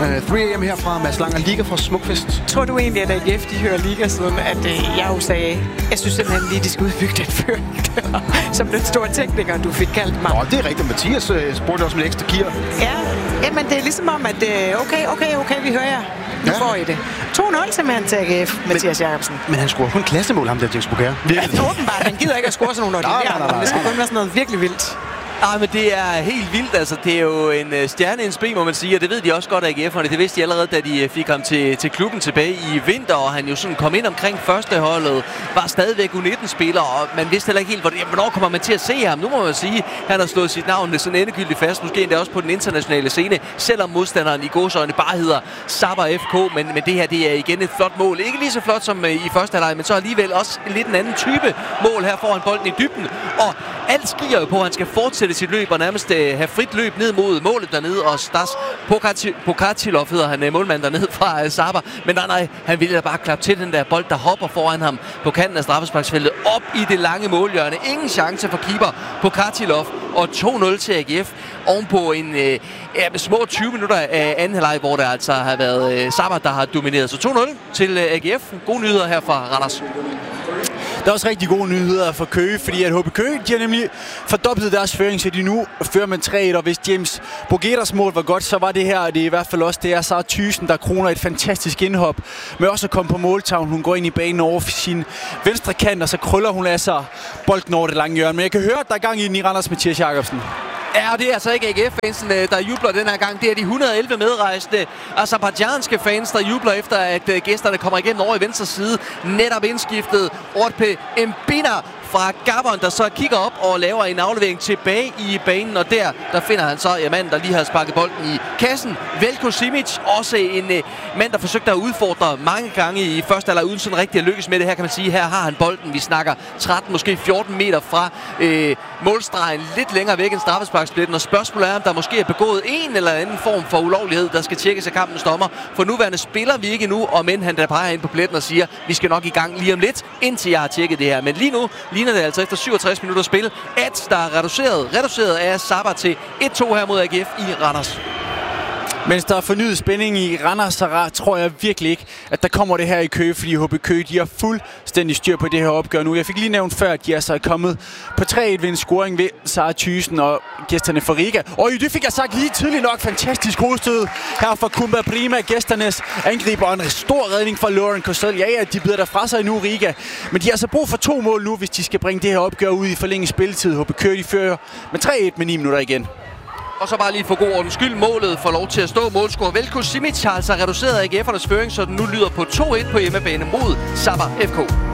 3AM her fra Mads Langer Liga fra Smukfest. Tror du egentlig, at AGF de hører Liga, siden at jeg jo sagde, jeg synes simpelthen lige, de skal udbygge den føring der, som den store tekniker, du fik kaldt mig. Nå, det er rigtigt. Mathias spurgte også med ekstra gear. Ja, men det er ligesom om, at okay, vi hører jer. Nu får I det. 2-0 simpelthen til AGF, Mathias Jacobsen. Men han scorer kun klassemål, ham der James Boger. Ja, åbenbart. Han gider ikke at score sådan nogle ordinære. Det skal kun være sådan noget virkelig vildt. Nej, men det er helt vildt. Altså, det er jo en stjerne i en spe, må man sige, og det ved de også godt af AGF'erne. Det vidste de allerede, da de fik ham til klubben tilbage i vinter, og han jo sådan kom ind omkring førsteholdet, var stadigvæk U19-spiller, og man vidste heller ikke helt, hvornår kommer man til at se ham. Nu må man sige, han har slået sit navn sådan endegyldigt fast, måske endda også på den internationale scene, selvom modstanderen i gåseøjne bare hedder Sabah FK, men det her, det er igen et flot mål. Ikke lige så flot som i første halvleg, men så alligevel også lidt en anden type mål her foran bolden i dybden, og alt skriger jo på, at han skal fortsætte sit løb og nærmest have frit løb ned mod målet dernede, og Stas Pokatilov hedder han, målmand dernede fra Sabah. Men nej, han ville da bare klappe til den der bold, der hopper foran ham på kanten af straffesparksfeltet op i det lange målhjørne. Ingen chance for keeper Pokatilov, og 2-0 til AGF ovenpå en små 20 minutter af anden halvleg, hvor der altså har været Sabah, der har domineret. Så 2-0 til AGF. Gode nyheder her fra Randers. Der er også rigtig gode nyheder for Køge, fordi at HB Køge, de har nemlig fordoblet deres føring, så de nu fører med 3-1, og hvis James Bogeras mål var godt, så var det her, det er i hvert fald også, det er Sara Thyssen, der kroner et fantastisk indhop, med også at komme på måltavlen. Hun går ind i banen over sin venstre kant, og så krøller hun altså bolden over det lange hjørne. Men jeg kan høre, at der er gang i den i Randers, Mathias Jacobsen. Ja, og det er altså ikke AGF-fansen, der jubler den her gang. Det er de 111 medrejsende aserbajdsjanske fans, der jubler efter, at gæsterne kommer igennem over i venstre side. Netop indskiftet Ortpe Mbina fra Gabon, der så kigger op og laver en aflevering tilbage i banen. Og der finder han så manden, der lige har sparket bolden i kassen. Veljko Simic, også en mand, der forsøgte at udfordre mange gange i første halvleg uden sådan rigtig at lykkes med det. Her kan man sige, her har han bolden. Vi snakker 13, måske 14 meter fra målstregen, lidt længere væk end straffesparkspletten. Og spørgsmålet er, om der måske er begået en eller anden form for ulovlighed, der skal tjekkes af kampens dommer. For nuværende spiller vi ikke nu, og men han der peger ind på pletten og siger, vi skal nok i gang lige om lidt, indtil jeg har tjekket det her. Men lige nu ligner det altså efter 67 minutter spil, at der er reduceret af Sabah til 1-2 her mod AGF i Randers. Mens der er fornyet spænding i Randers, så tror jeg virkelig ikke, at der kommer det her i Køge, fordi HB Køge, de har fuldstændig styr på det her opgør nu. Jeg fik lige nævnt før, at de altså er kommet på 3-1 ved en scoring ved Sara Thyssen og gæsterne fra Riga. Og det fik jeg sagt lige tidligt nok. Fantastisk hovedstød her fra Kumba Prima, gæsternes angriber, og en stor redning fra Lauren Korsel. Ja, de bider der fra sig nu, Riga. Men de har altså brug for 2 mål nu, hvis de skal bringe det her opgør ud i forlænget spilletid. HB Køge, de fører med 3-1 med 9 minutter igen. Og så bare lige for god ordens skyld, målet får lov til at stå. Målscorer Veljko Simic har altså reduceret AGF'ernes føring, så den nu lyder på 2-1 på hjemmebane mod Sabah FK.